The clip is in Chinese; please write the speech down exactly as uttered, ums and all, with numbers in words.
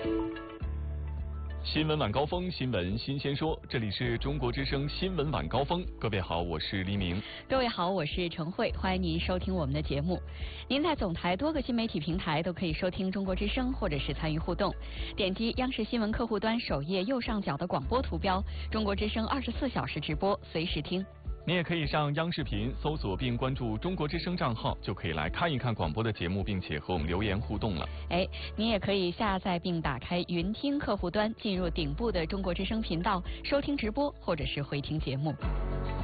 新闻晚高峰，新闻新鲜说，这里是中国之声新闻晚高峰。各位好，我是黎明。 各位好，我是陈慧，欢迎您收听我们的节目。您在总台多个新媒体平台都可以收听中国之声，或者是参与互动。点击央视新闻客户端首页右上角的广播图标，中国之声二十四小时直播，随时听。 你也可以上央视频搜索并关注中国之声账号，就可以来看一看广播的节目，并且和我们留言互动了。 哎，你也可以下载并打开云听客户端，进入顶部的中国之声频道，收听直播或者是回听节目。